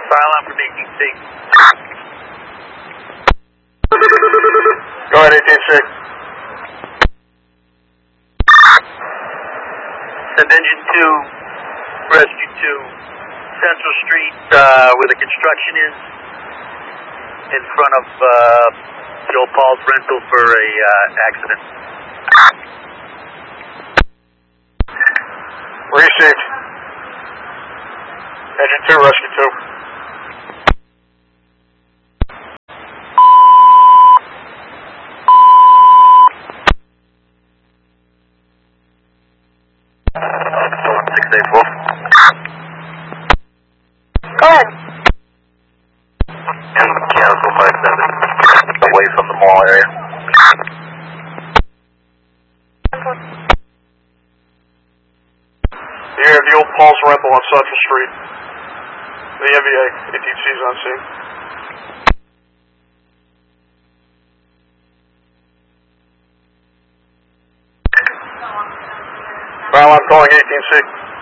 Fire alarm from 18C. Go ahead, 18C. Send engine 2, rescue 2, Central Street, where the construction is, in front of Joe Paul's rental for a accident. Received. Engine 2, rescue 2. Go ahead. And Mechanical 57, away from the mall area. You have the old Paul's rental on Central Street. The MVA, 18C is on scene. Well, I'm calling 18C.